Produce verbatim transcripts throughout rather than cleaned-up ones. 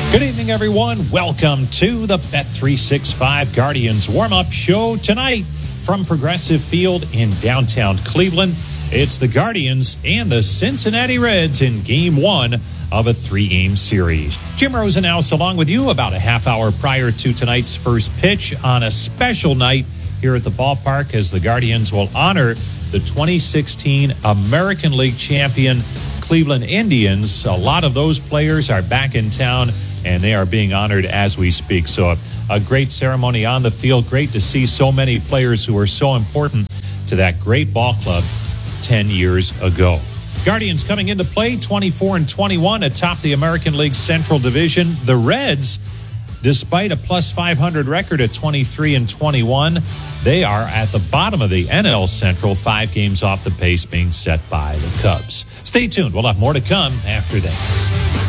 Good evening, everyone. Welcome to the Bet three sixty-five Guardians warm-up show tonight from Progressive Field in downtown Cleveland. It's the Guardians and the Cincinnati Reds in game one of a three-game series. Jim Rosenhaus along with you about a half hour prior to tonight's first pitch on a special night here at the ballpark as the Guardians will honor the twenty sixteen American League champion Cleveland Indians. A lot of those players are back in town, and they are being honored as we speak. So a, a great ceremony on the field. Great to see so many players who are so important to that great ball club ten years ago. Guardians coming into play twenty-four and twenty-one atop the American League Central Division. The Reds, despite a plus five hundred record at twenty-three and twenty-one, they are at the bottom of the N L Central, five games off the pace being set by the Cubs. Stay tuned. We'll have more to come after this.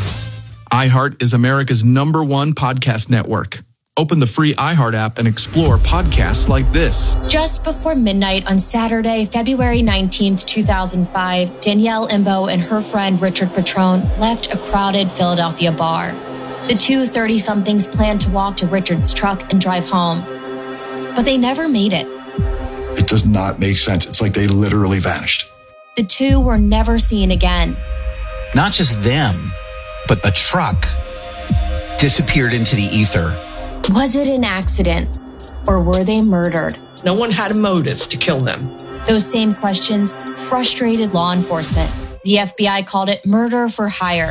iHeart is America's number one podcast network. Open the free iHeart app and explore podcasts like this. Just before midnight on Saturday, February nineteenth, two thousand five, Danielle Imbo and her friend Richard Petrone left a crowded Philadelphia bar. The two thirty-somethings planned to walk to Richard's truck and drive home, but they never made it. It does not make sense. It's like they literally vanished. The two were never seen again. Not just them, but a truck disappeared into the ether. Was it an accident, or were they murdered? No one had a motive to kill them. Those same questions frustrated law enforcement. The F B I called it murder for hire.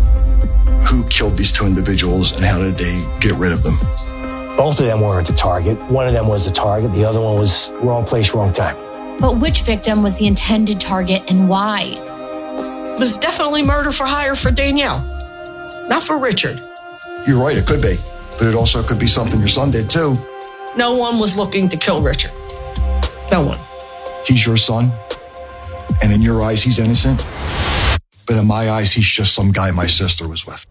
Who killed these two individuals and how did they get rid of them? Both of them weren't the target. One of them was the target. The other one was wrong place, wrong time. But which victim was the intended target and why? It was definitely murder for hire for Danielle, not for Richard. You're right, it could be. But it also could be something your son did too. No one was looking to kill Richard. No one. He's your son, and in your eyes, he's innocent. But in my eyes, he's just some guy my sister was with.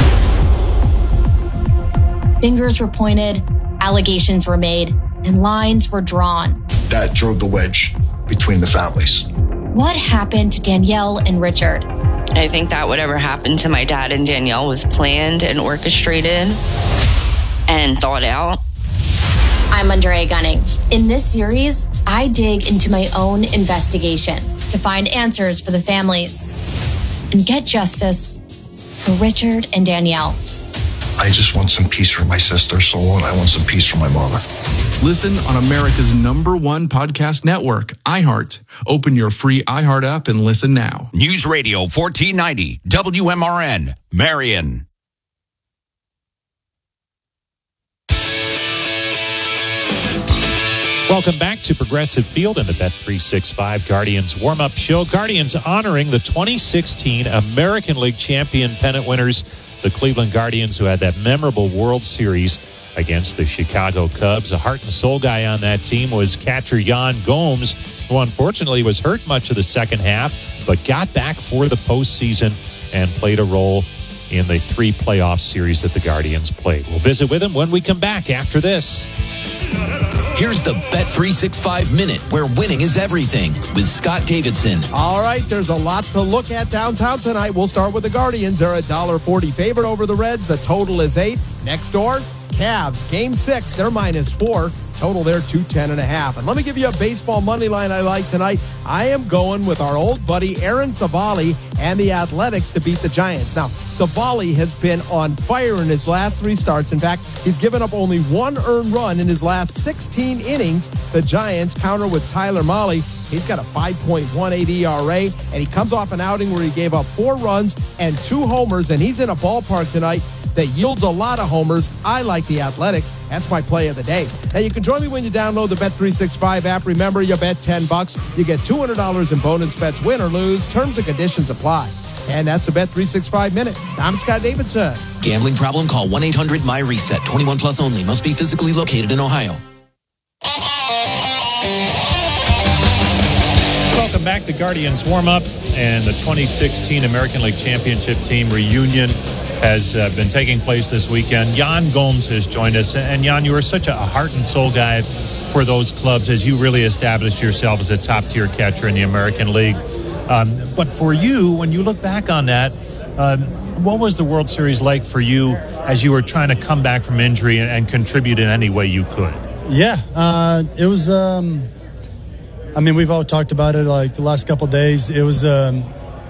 Fingers were pointed, allegations were made, and lines were drawn. That drove the wedge between the families. What happened to Danielle and Richard? I think that whatever happened to my dad and Danielle was planned and orchestrated and thought out. I'm Andrea Gunning. In this series, I dig into my own investigation to find answers for the families and get justice for Richard and Danielle. I just want some peace for my sister, so and I want some peace for my mother. Listen on America's number one podcast network, iHeart. Open your free iHeart app and listen now. News Radio fourteen ninety, W M R N, Marion. Welcome back to Progressive Field and the Bet three sixty-five Guardians warm-up show. Guardians honoring the twenty sixteen American League champion pennant winners, the Cleveland Guardians, who had that memorable World Series against the Chicago Cubs. A heart and soul guy on that team was catcher Yan Gomes, who unfortunately was hurt much of the second half, but got back for the postseason and played a role in the three playoff series that the Guardians played. We'll visit with him when we come back after this. Here's the Bet three sixty-five Minute, where winning is everything, with Scott Davidson. All right, there's a lot to look at downtown tonight. We'll start with the Guardians. They're a one dollar forty favorite over the Reds. The total is eight. Next door, Cavs, game six. They're minus four. Total there, two ten and a half. And let me give you a baseball money line I like tonight. I am going with our old buddy Aaron Civale and the Athletics to beat the Giants. Now, Civale has been on fire in his last three starts. In fact, he's given up only one earned run in his last sixteen innings. The Giants counter with Tyler Mahle. He's got a five point one eight E R A, and he comes off an outing where he gave up four runs and two homers, and he's in a ballpark tonight that yields a lot of homers. I like the Athletics. That's my play of the day. Now, you can join me when you download the Bet three sixty-five app. Remember, you bet ten bucks, you get two hundred dollars in bonus bets, win or lose. Terms and conditions apply. And that's the Bet three sixty-five Minute. I'm Scott Davidson. Gambling problem? Call one eight hundred my reset. twenty-one plus only. Must be physically located in Ohio. Welcome back to Guardians warm-up, and the twenty sixteen American League Championship team reunion has uh, been taking place this weekend. Yan Gomes has joined us. And Yan, you were such a heart and soul guy for those clubs as you really established yourself as a top-tier catcher in the American League. Um, but for you, when you look back on that, um, What was the World Series like for you as you were trying to come back from injury and, and contribute in any way you could? Yeah, uh, it was, um, I mean, we've all talked about it like the last couple of days. It was, um,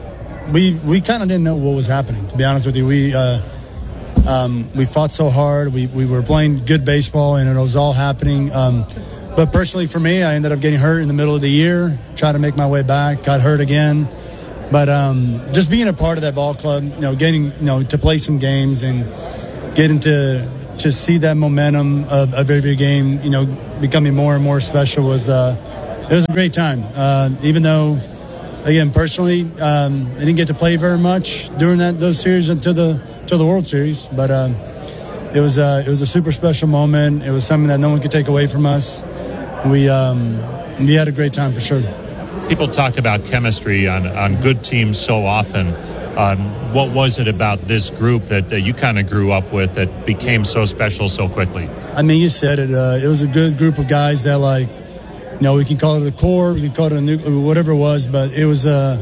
we we kind of didn't know what was happening, to be honest with you. We uh, um, we fought so hard. We, we were playing good baseball, and it was all happening. Um, but personally for me, I ended up getting hurt in the middle of the year, tried to make my way back, got hurt again. But um, just being a part of that ball club, you know, getting, you know, to play some games and getting to to see that momentum of, of every game, you know, becoming more and more special was uh, it was a great time. Uh, even though, again, personally, um, I didn't get to play very much during that those series until the until the World Series, but um, it was uh, it was a super special moment. It was something that no one could take away from us. We um, we had a great time for sure. People talk about chemistry on, on good teams so often. Um, what was it about this group that, that you kind of grew up with that became so special so quickly? I mean, you said it. Uh, it was a good group of guys that, like, you know, we can call it a core, we can call it a new, whatever it was, but it was, uh,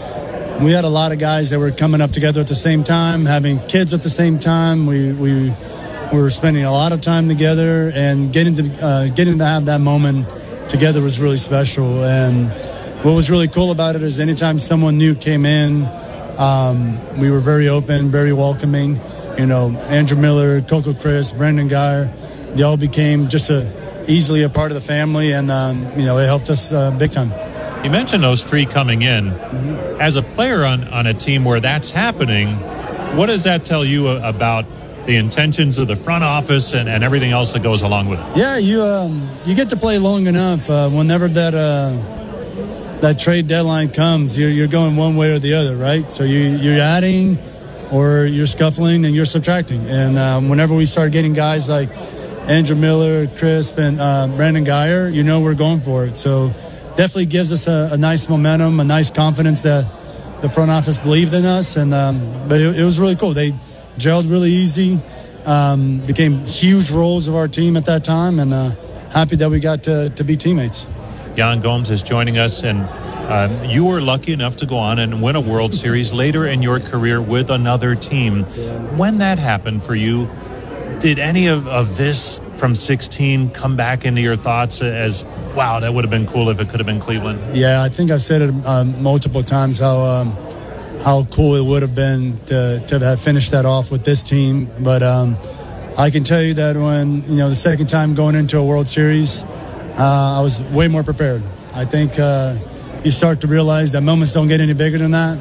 we had a lot of guys that were coming up together at the same time, having kids at the same time. We we, we were spending a lot of time together, and getting to, uh, getting to have that moment together was really special. And what was really cool about it is anytime someone new came in, um, we were very open, very welcoming. You know, Andrew Miller, Coco Chris, Brandon Geyer, they all became just a, easily a part of the family, and, um, you know, it helped us uh, big time. You mentioned those three coming in. Mm-hmm. As a player on, on a team where that's happening, what does that tell you about the intentions of the front office and, and everything else that goes along with it? Yeah, you um, you get to play long enough. Uh, whenever that... Uh, that trade deadline comes, you're, you're going one way or the other, right? So you, you're adding or you're scuffling and you're subtracting. And um, whenever we start getting guys like Andrew Miller, Crisp, and uh, Brandon Geyer, you know we're going for it. So definitely gives us a, a nice momentum, a nice confidence that the front office believed in us. And um, But it, it was really cool. They gelled really easy, um, became huge roles of our team at that time, and uh, happy that we got to, to be teammates. Yan Gomes is joining us, and um, you were lucky enough to go on and win a World Series later in your career with another team. When that happened for you, did any of, of this from sixteen come back into your thoughts as, wow, that would have been cool if it could have been Cleveland? Yeah, I think I've said it um, multiple times how um, how cool it would have been to, to have finished that off with this team. But um, I can tell you that when, you know, the second time going into a World Series, Uh, I was way more prepared. I think uh, you start to realize that moments don't get any bigger than that,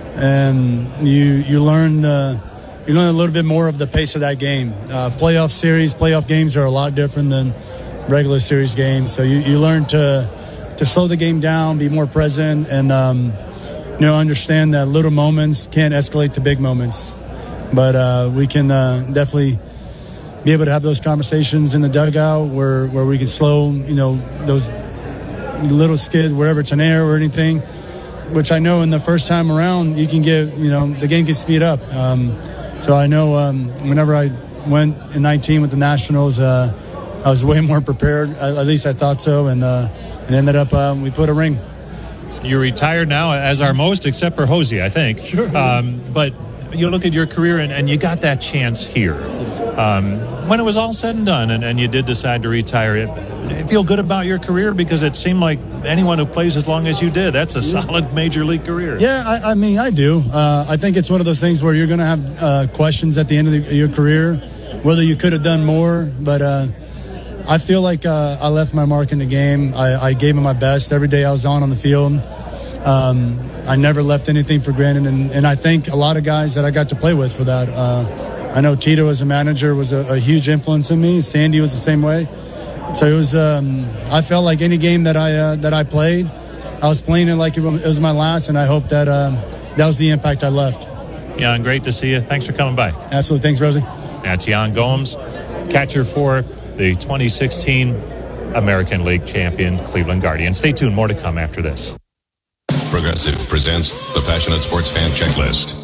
and you you learn uh, you learn a little bit more of the pace of that game. Uh, playoff series, playoff games are a lot different than regular series games. So you, you learn to to slow the game down, be more present, and um, you know understand that little moments can't escalate to big moments. But uh, we can uh, definitely be able to have those conversations in the dugout where, where we can slow, you know, those little skids, wherever it's an air or anything, which I know in the first time around, you can get, you know, the game can speed up. Um, so I know um, whenever I went in nineteen with the Nationals, uh, I was way more prepared. At least I thought so. And uh, it ended up, um, we put a ring. You're retired now, as are most, except for Hosey, I think. Sure. Um, but you look at your career, and, and you got that chance here. Um, when it was all said and done, and, and you did decide to retire, it, it feel good about your career? Because it seemed like anyone who plays as long as you did, that's a solid major league career. Yeah, I, I mean, I do. Uh, I think it's one of those things where you're going to have uh, questions at the end of the, your career, whether you could have done more. But uh, I feel like uh, I left my mark in the game. I, I gave it my best every day I was on on the field. Um, I never left anything for granted, and, and I thank a lot of guys that I got to play with for that. Uh, I know Tito as a manager was a, a huge influence in me. Sandy was the same way. So it was. Um, I felt like any game that I uh, that I played, I was playing it like it was my last, and I hope that um, that was the impact I left. Yan, great to see you. Thanks for coming by. Absolutely. Thanks, Rosie. That's Yan Gomes, catcher for the twenty sixteen American League champion Cleveland Guardians. Stay tuned. More to come after this. Progressive presents the Passionate Sports Fan Checklist.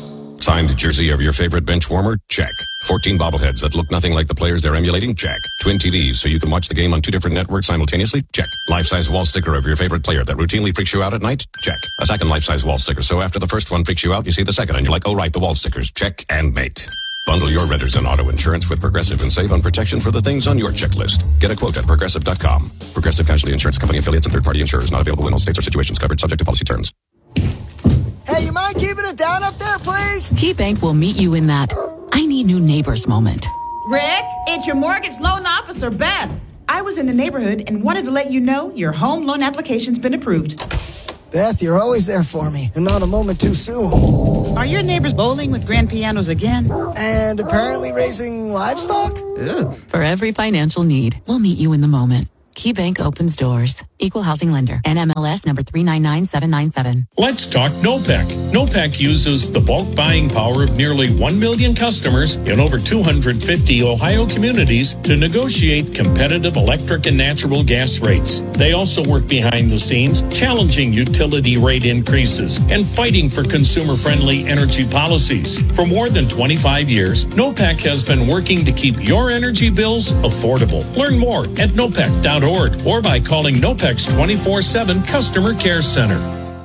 Signed jersey of your favorite bench warmer? Check. fourteen bobbleheads that look nothing like the players they're emulating? Check. Twin T Vs so you can watch the game on two different networks simultaneously? Check. Life-size wall sticker of your favorite player that routinely freaks you out at night? Check. A second life-size wall sticker so after the first one freaks you out, you see the second and you're like, oh right, the wall stickers. Check and mate. Bundle your renters and auto insurance with Progressive and save on protection for the things on your checklist. Get a quote at progressive dot com. Progressive Casualty Insurance Company affiliates and third-party insurers not available in all states or situations covered subject to policy terms. Hey, you mind keeping it down up there, please? KeyBank will meet you in that I need new neighbors moment. Rick, it's your mortgage loan officer, Beth. I was in the neighborhood and wanted to let you know your home loan application's been approved. Beth, you're always there for me, and not a moment too soon. Are your neighbors bowling with grand pianos again? And apparently raising livestock? Ooh. For every financial need, we'll meet you in the moment. KeyBank opens doors. Equal housing lender. N M L S number three nine nine seven nine seven. Let's talk NOPEC. NOPEC uses the bulk buying power of nearly one million customers in over two hundred fifty Ohio communities to negotiate competitive electric and natural gas rates. They also work behind the scenes, challenging utility rate increases and fighting for consumer-friendly energy policies. For more than twenty-five years, NOPEC has been working to keep your energy bills affordable. Learn more at nopec dot org or by calling NOPEC's twenty-four seven Customer Care Center.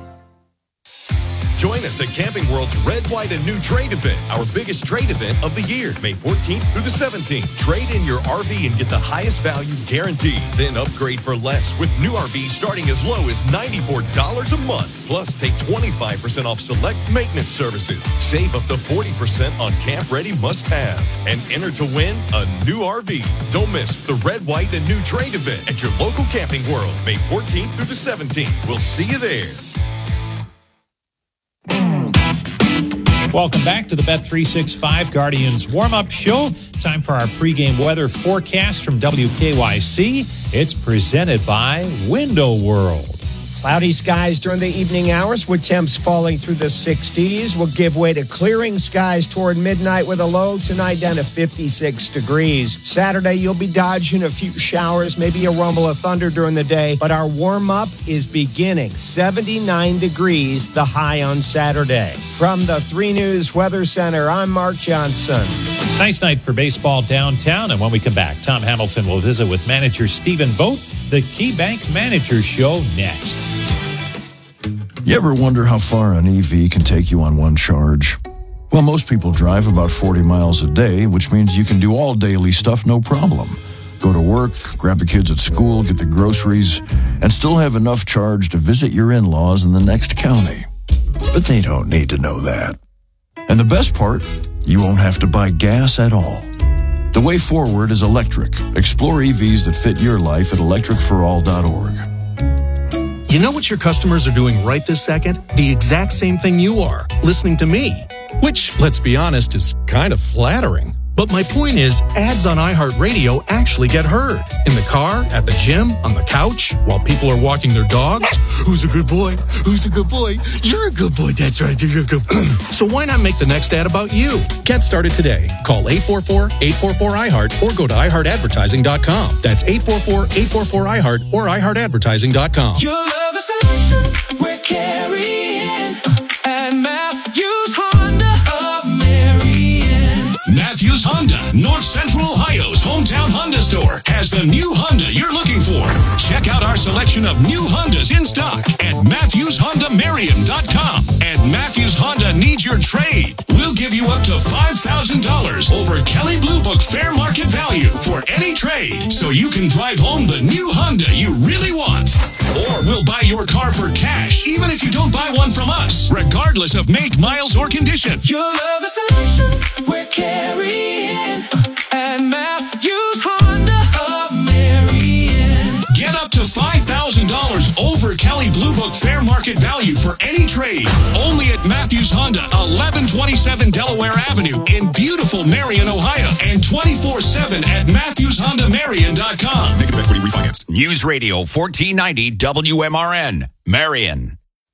Join us at Camping World's Red, White, and New Trade event, our biggest trade event of the year, May fourteenth through the seventeenth. Trade in your R V and get the highest value guaranteed. Then upgrade for less with new R Vs starting as low as ninety-four dollars a month. Plus, take twenty-five percent off select maintenance services. Save up to forty percent on camp-ready must-haves. And enter to win a new R V. Don't miss the Red, White, and New Trade event at your local Camping World, May fourteenth through the seventeenth. We'll see you there. Welcome back to the Bet three sixty-five Guardians warm-up show. Time for our pregame weather forecast from W K Y C. It's presented by Window World. Cloudy skies during the evening hours with temps falling through the sixties will give way to clearing skies toward midnight with a low tonight down to fifty-six degrees. Saturday, you'll be dodging a few showers, maybe a rumble of thunder during the day, but our warm-up is beginning. seventy-nine degrees, the high on Saturday. From the three News Weather Center, I'm Mark Johnson. Nice night for baseball downtown, and when we come back, Tom Hamilton will visit with manager Stephen Vogt. The KeyBank Manager Show next. You ever wonder how far an E V can take you on one charge? Well, most people drive about forty miles a day, which means you can do all daily stuff no problem. Go to work, grab the kids at school, get the groceries, and still have enough charge to visit your in-laws in the next county. But they don't need to know that. And the best part, you won't have to buy gas at all. The way forward is electric. Explore E Vs that fit your life at electric for all dot org. You know what your customers are doing right this second? The exact same thing you are, listening to me. Which, let's be honest, is kind of flattering. But my point is, ads on iHeartRadio actually get heard. In the car, at the gym, on the couch, while people are walking their dogs. Who's a good boy? Who's a good boy? You're a good boy. That's right. You're a good boy. So why not make the next ad about you? Get started today. Call eight four four, eight four four, I heart or go to i heart advertising dot com. That's eight four four, eight four four, I heart or i heart advertising dot com. Your love is solution we're carrying at Matthews Honda of Marion. Matthews Honda, North Central Ohio's hometown Honda store, has the new Honda you're looking for. Check out our selection of new Hondas in stock at Matthews Honda Marion dot com. And Matthews Honda needs your trade. We'll give you up to five thousand dollars over Kelley Blue Book fair market value for any trade, so you can drive home the new Honda you really want. Or we'll buy your car for cash, even if you don't buy one from us, regardless of make, miles, or condition. Your love is solution we're carrying at Matthews Honda of Marion. Get up to five thousand dollars over Kelley Blue Book fair market value for any trade. Only at Matthews Honda, eleven twenty-seven Delaware Avenue in beautiful Marion, Ohio, and twenty-four seven at Matthews Honda Marion dot com. Negative equity refinanced. News Radio fourteen ninety W M R N, Marion.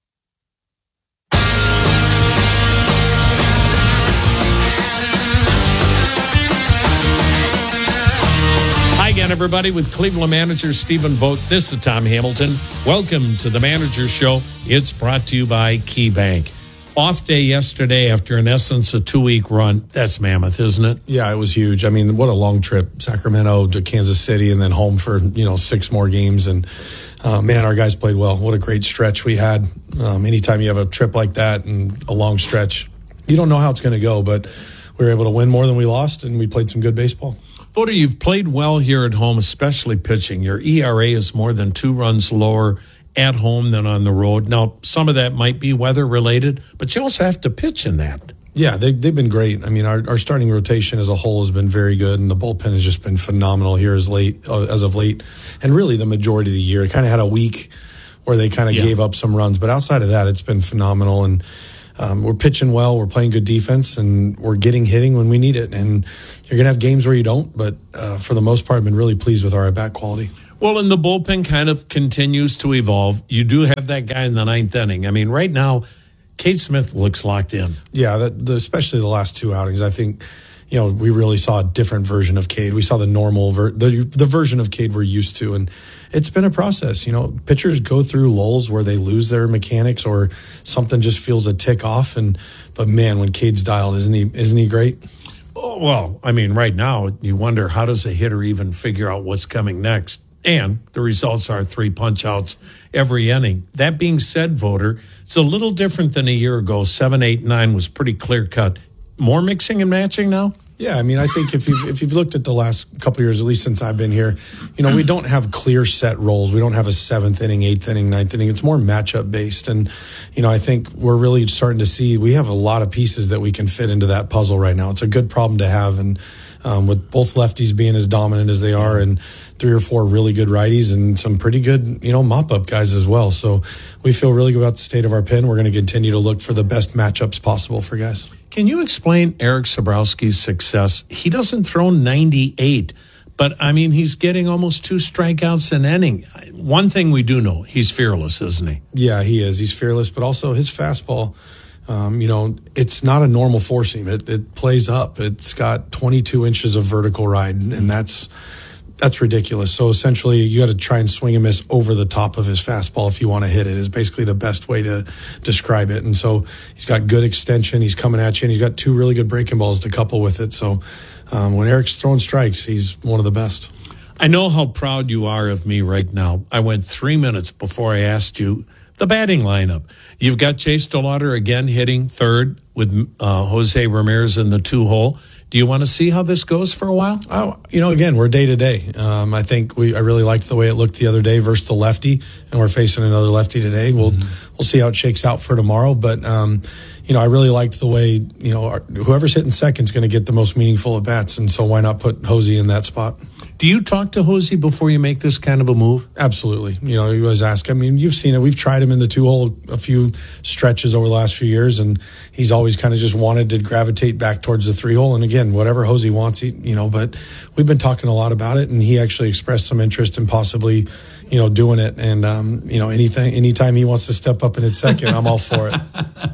Hi again, everybody, with Cleveland manager Stephen Vogt. This is Tom Hamilton. Welcome to the Manager Show. It's brought to you by KeyBank. Off day yesterday after, in essence, a two-week run. That's mammoth, isn't it? Yeah, it was huge. I mean, what a long trip. Sacramento to Kansas City and then home for, you know, six more games. And, uh, man, our guys played well. What a great stretch we had. Um, anytime you have a trip like that and a long stretch, you don't know how it's going to go, but we were able to win more than we lost, and we played some good baseball. Voda, you've played well here at home, especially pitching. Your E R A is more than two runs lower at home than on the road. Now, some of that might be weather-related, but you also have to pitch in that. Yeah, they, they've been great. I mean, our, our starting rotation as a whole has been very good, and the bullpen has just been phenomenal here as late uh, as of late, and really the majority of the year. It kind of had a week where they kind of yeah. gave up some runs, but outside of that, it's been phenomenal, and um, we're pitching well, we're playing good defense, and we're getting hitting when we need it. And you're going to have games where you don't, but uh, for the most part, I've been really pleased with our at-bat quality. Well, and the bullpen kind of continues to evolve. You do have that guy in the ninth inning. I mean, right now, Cade Smith looks locked in. Yeah, that, the, especially the last two outings. I think, you know, we really saw a different version of Cade. We saw the normal, ver- the, the version of Cade we're used to, and it's been a process. You know, pitchers go through lulls where they lose their mechanics or something just feels a tick off. And but man, when Cade's dialed, isn't he? Isn't he great? Oh, well, I mean, right now you wonder, how does a hitter even figure out what's coming next? And the results are three punch-outs every inning. That being said, Voter, it's a little different than a year ago. Seven, eight, nine was pretty clear-cut. More mixing and matching now? Yeah, I mean, I think if you've, if you've looked at the last couple of years, at least since I've been here, you know, we don't have clear set roles. We don't have a seventh inning, eighth inning, ninth inning. It's more matchup based. And, you know, I think we're really starting to see we have a lot of pieces that we can fit into that puzzle right now. It's a good problem to have. And um, with both lefties being as dominant as they are and three or four really good righties and some pretty good, you know, mop-up guys as well. So we feel really good about the state of our pen. We're going to continue to look for the best matchups possible for guys. Can you explain Eric Sabrowski's success? He doesn't throw ninety-eight, but, I mean, he's getting almost two strikeouts an inning. One thing we do know, he's fearless, isn't he? Yeah, he is. He's fearless, but also his fastball, um, you know, it's not a normal four seam. It, it plays up. It's got twenty-two inches of vertical ride, and that's that's ridiculous. So essentially, you got to try and swing and miss over the top of his fastball if you want to hit it, is basically the best way to describe it. And so he's got good extension. He's coming at you, and he's got two really good breaking balls to couple with it. So um, when Eric's throwing strikes, he's one of the best. I know how proud you are of me right now. I went three minutes before I asked you the batting lineup. You've got Chase DeLauder again hitting third with uh, Jose Ramirez in the two hole. Do you want to see how this goes for a while? Oh, you know, again, we're day to day. Um, I think we. I really liked the way it looked the other day versus the lefty, and we're facing another lefty today. We'll mm-hmm. we'll see how it shakes out for tomorrow. But um, you know, I really liked the way, you know, our, whoever's hitting second is going to get the most meaningful at bats, and so why not put Jose in that spot? Do you talk to Jose before you make this kind of a move? Absolutely. You know, you always ask. I mean, you've seen it. We've tried him in the two-hole a few stretches over the last few years, and he's always kind of just wanted to gravitate back towards the three-hole. And again, whatever Jose wants, he, you know, but we've been talking a lot about it, and he actually expressed some interest in possibly, you know, doing it. And, um, you know, anything, anytime he wants to step up and hit second, I'm all for it.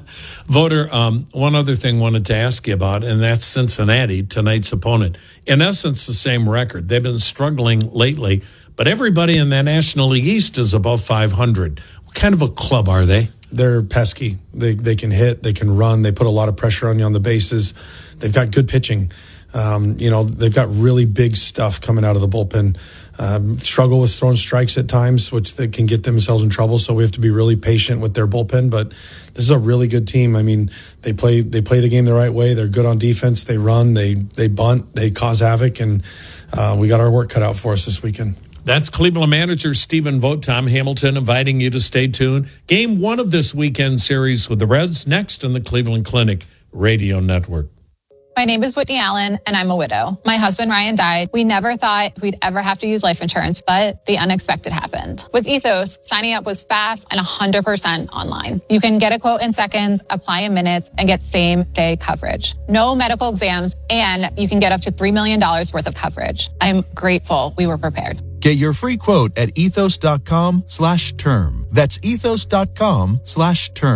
Voter, um, one other thing I wanted to ask you about, and that's Cincinnati, tonight's opponent. In essence, the same record. They've been struggling lately, but everybody in that National League East is above five hundred. What kind of a club are they? They're pesky. They they can hit, they can run, they put a lot of pressure on you on the bases. They've got good pitching. Um, you know, they've got really big stuff coming out of the bullpen. Um, struggle with throwing strikes at times, which they can get themselves in trouble. So we have to be really patient with their bullpen. But this is a really good team. I mean, they play they play the game the right way. They're good on defense. They run. They they bunt. They cause havoc. And uh, we got our work cut out for us this weekend. That's Cleveland manager Stephen Vogt. Tom Hamilton inviting you to stay tuned. Game one of this weekend series with the Reds next in the Cleveland Clinic Radio Network. My name is Whitney Allen, and I'm a widow. My husband, Ryan, died. We never thought we'd ever have to use life insurance, but the unexpected happened. With Ethos, signing up was fast and one hundred percent online. You can get a quote in seconds, apply in minutes, and get same-day coverage. No medical exams, and you can get up to three million dollars worth of coverage. I'm grateful we were prepared. Get your free quote at ethos.com slash term. That's ethos.com slash term.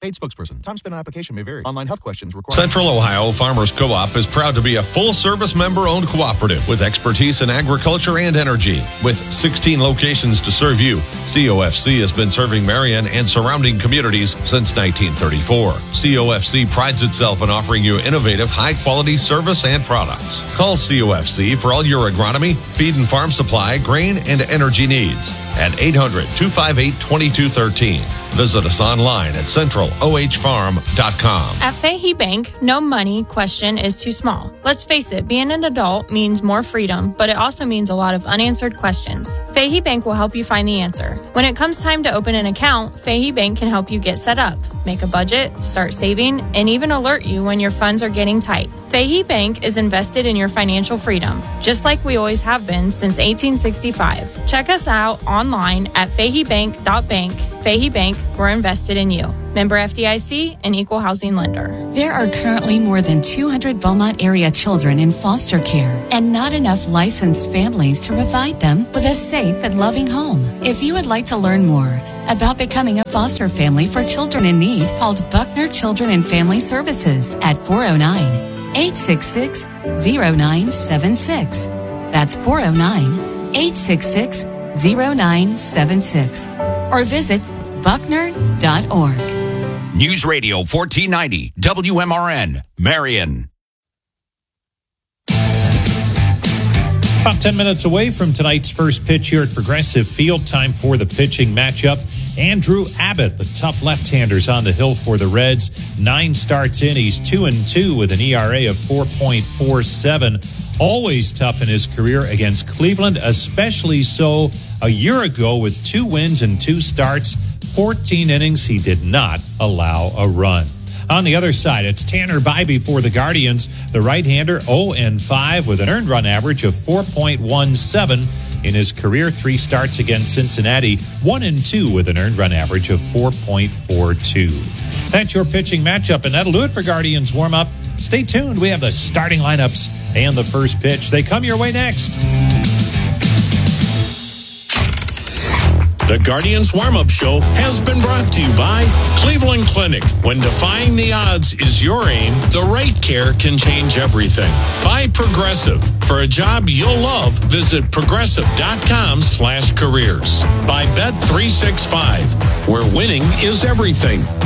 Paid spokesperson. Time spent on application may vary. Online health questions required. Central Ohio Farmers Co-op is proud to be a full-service member-owned cooperative with expertise in agriculture and energy. With sixteen locations to serve you, C O F C has been serving Marion and surrounding communities since nineteen thirty-four. C O F C prides itself in offering you innovative, high-quality service and products. Call C O F C for all your agronomy, feed and farm supply, grain, and energy needs at eight hundred, two five eight, two two one three. Visit us online at central o h farm dot com. At Fahey Bank, no money question is too small. Let's face it, being an adult means more freedom, but it also means a lot of unanswered questions. Fahey Bank will help you find the answer. When it comes time to open an account, Fahey Bank can help you get set up, make a budget, start saving, and even alert you when your funds are getting tight. Fahey Bank is invested in your financial freedom, just like we always have been since eighteen sixty-five. Check us out online at fahey bank dot bank. Fahey Bank, we're invested in you. Member F D I C, an equal housing lender. There are currently more than two hundred Beaumont area children in foster care and not enough licensed families to provide them with a safe and loving home. If you would like to learn more about becoming a foster family for children in need, call Buckner Children and Family Services at four oh nine, eight six six, oh nine seven six. That's four oh nine, eight six six, oh nine seven six. Or visit buckner dot org. News Radio fourteen ninety, W M R N, Marion. About ten minutes away from tonight's first pitch here at Progressive Field. Time for the pitching matchup. Andrew Abbott, the tough left-handers on the hill for the Reds. Nine starts in. He's two and two with an E R A of four point four seven. Always tough in his career against Cleveland, especially so a year ago with two wins and two starts, fourteen innings. He did not allow a run. On the other side, it's Tanner Bybee for the Guardians. The right-hander, oh and five with an earned run average of four point one seven. In his career, three starts against Cincinnati, one and two with an earned run average of four point four two. That's your pitching matchup, and that'll do it for Guardians warm-up. Stay tuned. We have the starting lineups and the first pitch. They come your way next. The Guardians Warm-Up Show has been brought to you by Cleveland Clinic. When defying the odds is your aim, the right care can change everything. By Progressive. For a job you'll love, visit progressive.com slash careers. By Bet three sixty-five, where winning is everything.